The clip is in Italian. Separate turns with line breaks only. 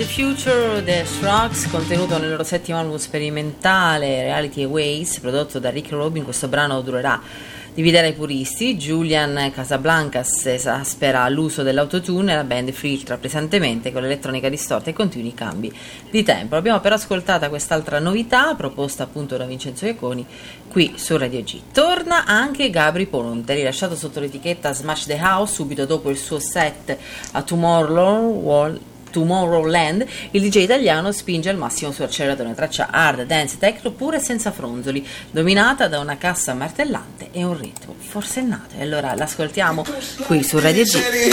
the Future, The Strokes, contenuto nel loro settimo album sperimentale Reality Aways, prodotto da Rick Rubin. Questo brano durerà dividere ai puristi. Julian Casablancas esaspera l'uso dell'autotune e la band filtra pesantemente con l'elettronica distorta e continui cambi di tempo. Abbiamo però ascoltata quest'altra novità proposta appunto da Vincenzo Iaconi qui su Radio G. Torna anche Gabry Ponte, rilasciato sotto l'etichetta Smash the House subito dopo il suo set a Tomorrowland. Il DJ italiano spinge al massimo su acceleratore, una traccia hard, dance, techno pure senza fronzoli, dominata da una cassa martellante e un ritmo forsennato. E allora l'ascoltiamo qui su Radio G.